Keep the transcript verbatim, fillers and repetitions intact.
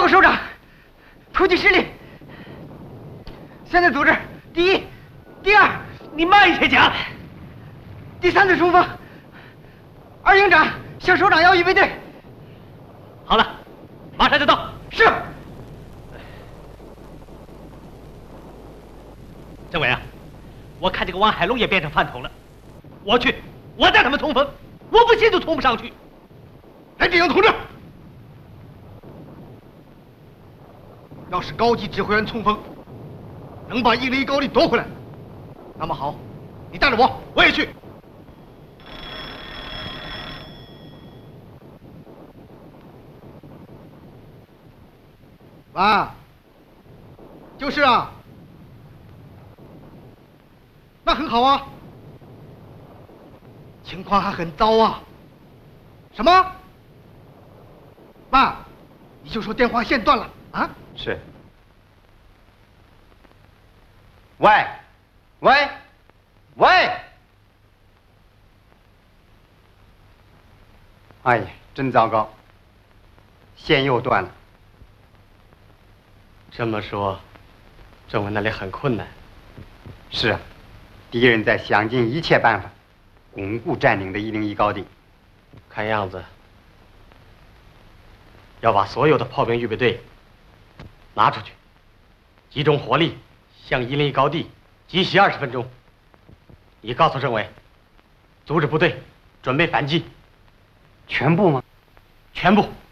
报首长，突击失令。现在组织第一、第二， 你慢一些讲。 第三次冲锋。二营长向首长要预备队。 好了，马上就到。 是。 政委啊，我看这个王海龙也变成饭桶了。我去，我带他们冲锋，我不信就冲不上去。 来，这营同志，要是高级指挥员冲锋能把一零一高地夺回来，那么好，你带着我，我也去。啊，就是啊，那很好啊，情况还很糟啊。什么？爸，你就说电话线断了啊？ 是。喂，喂，喂！哎呀，真糟糕，线又断了。 这么说，政委那里很困难。 是啊，敌人在想尽一切办法巩固占领的一零一高地。 看样子要把所有的炮兵预备队拿出去，集中火力向一零一高地急袭二十分钟。你告诉政委，组织部队准备反击。 全部吗？ 全部。